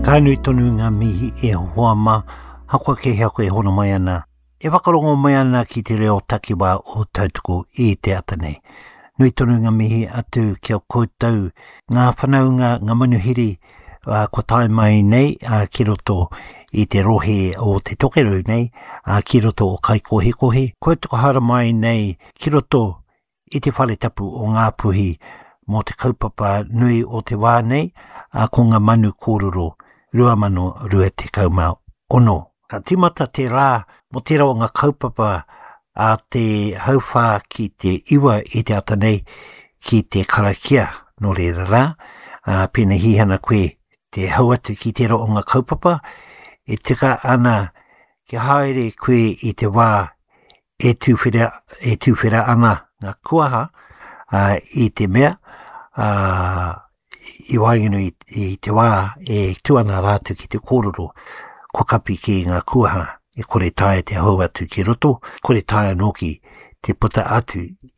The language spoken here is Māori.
Kainui tonu ngā mihi e hoa ma, hakua ke hea koe hono mai ana. E wakarongo mai ana ki te reo takiwa o tautuko i te ata nei. Nui tonu ngā mihi atu kia koutou ngā whanaunga ngā manuhiri ko tai mai nei ki roto i te rohe o te tokeru nei ki roto o kai kohe kohe. Koe tuko hara mai nei ki roto i te whare tapu o ngā puhi mō te kaupapa nui o te wā nei ko ngā manu kōrero 2026. Ka timata te rā mo te rao ngā kaupapa a te hauwha ki te iwa i te ata nei ki te karakia no re rā. Pēna hihana koe te hauatu ki te rao ngā kaupapa e tika ana ke haere koe i te wā e tūwhera ana ngā kuaha i te mea i wainganu i te wā e tuana rātu ki te kōrero ko kapi ki ngā kuaha e kore tae te hauatu ki roto, kore tae noki te puta atu